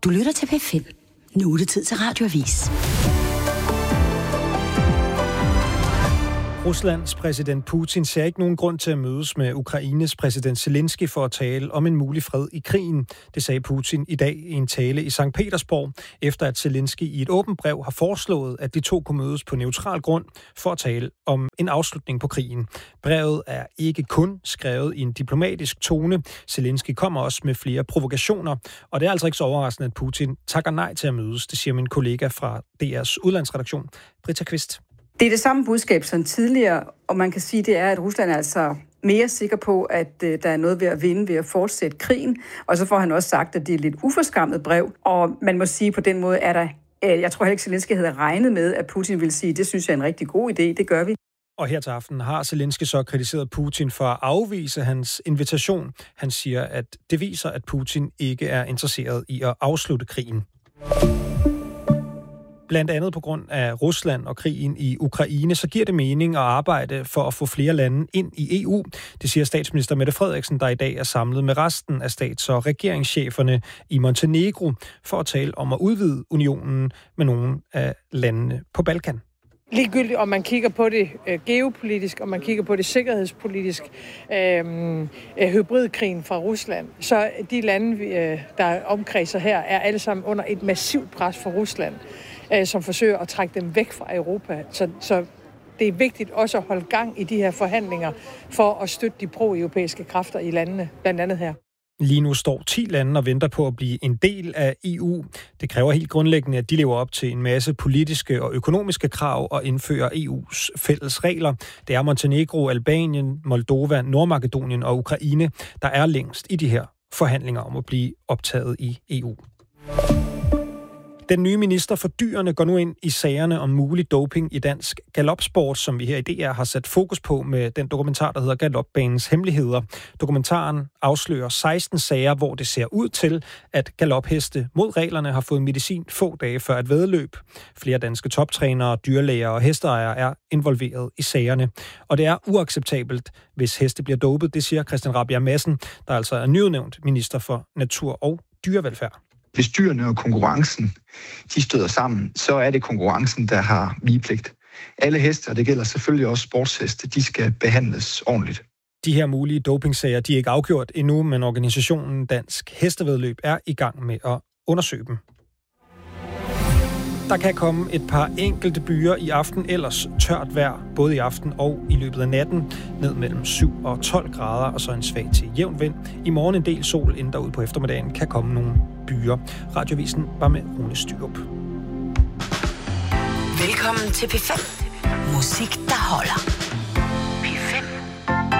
Du lytter til P5. Nu er det tid til Radioavis. Ruslands præsident Putin ser ikke nogen grund til at mødes med Ukraines præsident Zelensky for at tale om en mulig fred i krigen. Det sagde Putin i dag i en tale i Sankt Petersborg, efter at Zelensky i et åbent brev har foreslået, at de to kunne mødes på neutral grund for at tale om en afslutning på krigen. Brevet er ikke kun skrevet i en diplomatisk tone. Zelensky kommer også med flere provokationer, og det er altså ikke så overraskende, at Putin takker nej til at mødes. Det siger min kollega fra DR's udlandsredaktion, Britta Kvist. Det er det samme budskab som tidligere, og man kan sige, det er, at Rusland er altså mere sikker på, at der er noget ved at vinde ved at fortsætte krigen. Og så får han også sagt, at det er et lidt uforskammet brev, og man må sige, på den måde er der, jeg tror heller ikke, Zelensky havde regnet med, at Putin ville sige, det synes jeg er en rigtig god idé, det gør vi. Og her til aften har Zelensky så kritiseret Putin for at afvise hans invitation. Han siger, at det viser, at Putin ikke er interesseret i at afslutte krigen. Blandt andet på grund af Rusland og krigen i Ukraine, så giver det mening at arbejde for at få flere lande ind i EU. Det siger statsminister Mette Frederiksen, der i dag er samlet med resten af stats- og regeringscheferne i Montenegro for at tale om at udvide unionen med nogle af landene på Balkan. Ligegyldigt om man kigger på det geopolitisk, og man kigger på det sikkerhedspolitisk, hybridkrigen fra Rusland, så de lande, der omkredser her, er alle sammen under et massivt pres fra Rusland, som forsøger at trække dem væk fra Europa. Så det er vigtigt også at holde gang i de her forhandlinger for at støtte de pro-europæiske kræfter i landene, blandt andet her. Lige nu står 10 lande og venter på at blive en del af EU. Det kræver helt grundlæggende, at de lever op til en masse politiske og økonomiske krav og indfører EU's fælles regler. Det er Montenegro, Albanien, Moldova, Nordmakedonien og Ukraine, der er længst i de her forhandlinger om at blive optaget i EU. Den nye minister for dyrene går nu ind i sagerne om mulig doping i dansk galopsport, som vi her i DR har sat fokus på med den dokumentar, der hedder Galopbanens Hemmeligheder. Dokumentaren afslører 16 sager, hvor det ser ud til, at galopheste mod reglerne har fået medicin få dage før et væddeløb. Flere danske toptrænere, dyrlæger og hesteejere er involveret i sagerne. Og det er uacceptabelt, hvis heste bliver dopet, det siger Christian Rabjerg Madsen, der altså er nyudnævnt minister for natur og dyrevelfærd. Hvis dyrene og konkurrencen, de støder sammen, så er det konkurrencen, der har vigepligt. Alle heste, og det gælder selvfølgelig også sportsheste, de skal behandles ordentligt. De her mulige dopingsager, de er ikke afgjort endnu, men organisationen Dansk Hestevæddeløb er i gang med at undersøge dem. Der kan komme et par enkelte byer i aften, ellers tørt vejr, både i aften og i løbet af natten, ned mellem 7 og 12 grader, og så en svag til jævn vind. I morgen en del sol, inden derude på eftermiddagen kan komme nogle byer. Radioavisen var med Rune Styrup. Velkommen til P5. Musik, der holder.